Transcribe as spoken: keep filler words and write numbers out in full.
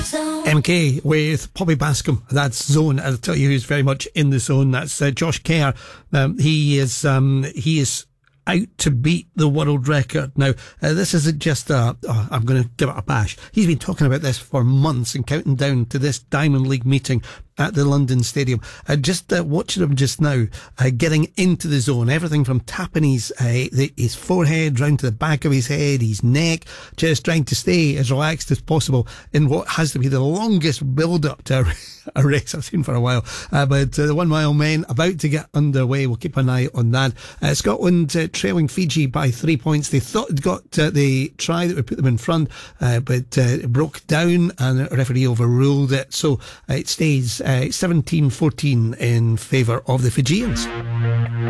M K with Poppy Bascom. That's Zone. I'll tell you who's very much in the zone. That's uh, Josh Kerr. Um, he is um, he is out to beat the world record. Now, uh, this isn't just a, oh, I'm going to give it a bash. He's been talking about this for months and counting down to this Diamond League meeting at the London Stadium. Uh, just uh, watching him just now, uh, getting into the zone, everything from tapping his, uh, the, his forehead round to the back of his head, his neck, just trying to stay as relaxed as possible in what has to be the longest build-up to a, a race I've seen for a while. Uh, but uh, the one mile men about to get underway. We'll keep an eye on that. Uh, Scotland uh, trailing Fiji by three points. They thought they'd got uh, the try that would put them in front, uh, but uh, it broke down and the referee overruled it. So uh, it stays uh, seventeen fourteen in favour of the Fijians.